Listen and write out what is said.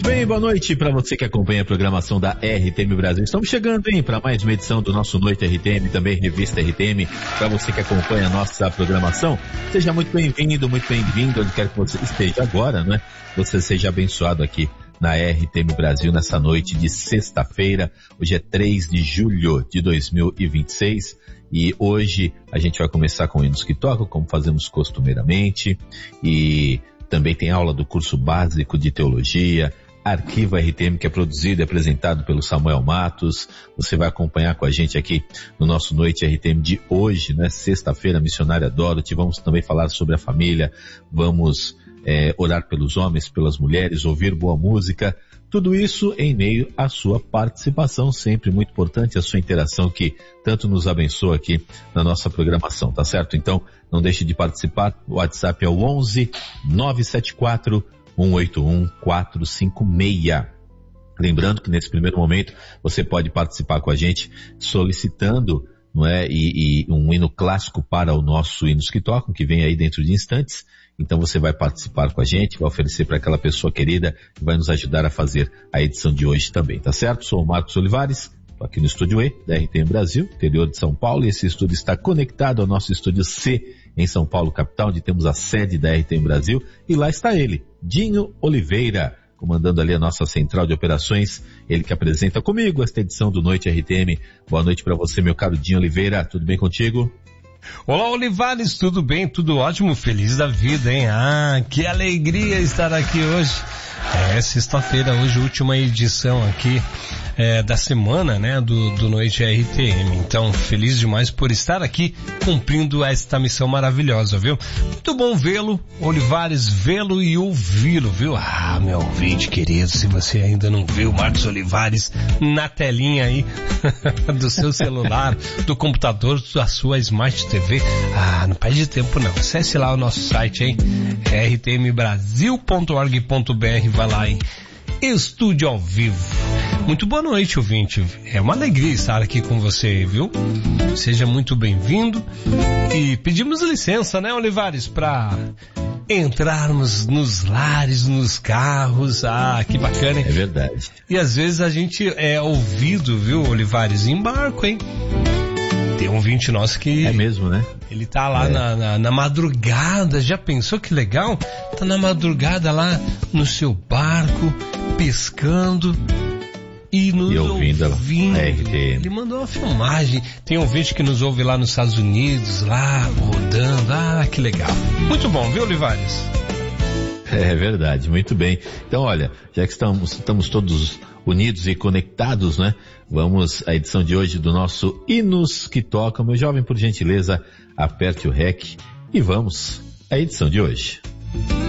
bem, boa noite para você que acompanha a programação da RTM Brasil. Estamos chegando, para mais uma edição do nosso Noite RTM, também Revista RTM. Para você que acompanha a nossa programação, seja muito bem-vindo, muito bem-vindo, onde quer que você esteja agora, né? Você seja abençoado aqui na RTM Brasil nessa noite de sexta-feira. Hoje é 3 de julho de 2026 e hoje a gente vai começar com hinos que tocam, como fazemos costumeiramente, e também tem aula do curso básico de teologia, Arquivo RTM, que é produzido e apresentado pelo Samuel Matos. Você vai acompanhar com a gente aqui no nosso Noite RTM de hoje, né? Sexta-feira, Missionária Dorothy. Vamos também falar sobre a família, vamos orar pelos homens, pelas mulheres, ouvir boa música. Tudo isso em meio à sua participação, sempre muito importante, a sua interação que tanto nos abençoa aqui na nossa programação, tá certo? Então, não deixe de participar. O WhatsApp é o 11 974 181 456. Lembrando que nesse primeiro momento você pode participar com a gente solicitando, não é, e um hino clássico para o nosso Hinos que Tocam, que vem aí dentro de instantes. Então você vai participar com a gente, vai oferecer para aquela pessoa querida que vai nos ajudar a fazer a edição de hoje também, tá certo? Sou o Marcos Olivares, estou aqui no Estúdio E, da RTM Brasil, interior de São Paulo, e esse estúdio está conectado ao nosso Estúdio C, em São Paulo, capital, onde temos a sede da RTM Brasil, e lá está ele, Dinho Oliveira, comandando ali a nossa central de operações, ele que apresenta comigo esta edição do Noite RTM. Boa noite para você, meu caro Dinho Oliveira, tudo bem contigo? Olá, Olivares, tudo bem? Tudo ótimo, feliz da vida, hein? Ah, que alegria estar aqui hoje. É sexta-feira, hoje, última edição aqui da semana, né, do Noite RTM. Então, feliz demais por estar aqui cumprindo esta missão maravilhosa, viu? Muito bom vê-lo, Olivares, vê-lo e ouvi-lo, viu? Ah, meu ouvinte querido, se você ainda não viu Marcos Olivares na telinha aí do seu celular, do computador, da sua Smart TV, não perde tempo não. Acesse lá o nosso site, hein? rtmbrasil.org.br, vai lá, hein? Estúdio ao vivo. Muito boa noite, ouvinte. É uma alegria estar aqui com você, viu? Seja muito bem-vindo. E pedimos licença, né, Olivares, para entrarmos nos lares, nos carros. Ah, que bacana, hein? É verdade. E às vezes a gente é ouvido, viu, Olivares, em barco, hein? Tem um ouvinte nosso que... É mesmo, né? Ele tá lá na madrugada, já pensou que legal? Tá na madrugada lá no seu barco, pescando e nos ouvindo. Ele mandou uma filmagem. Tem um ouvinte que nos ouve lá nos Estados Unidos, lá rodando. Ah, que legal. Muito bom, viu, Olivares? É verdade, muito bem. Então, olha, já que estamos todos unidos e conectados, né? Vamos à edição de hoje do nosso Hinos que Tocam. Meu jovem, por gentileza, aperte o REC e vamos à edição de hoje.